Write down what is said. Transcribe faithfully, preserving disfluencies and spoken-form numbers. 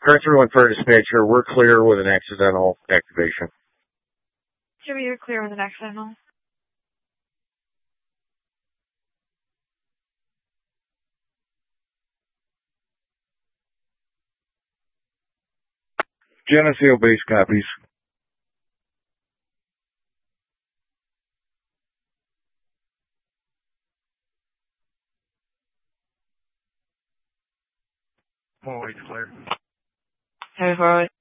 Crescent one for dispatcher, we're clear with an accidental activation. Jimmy, you're clear with an accidental. Geneseo base copies. Always clear. Heavy forward.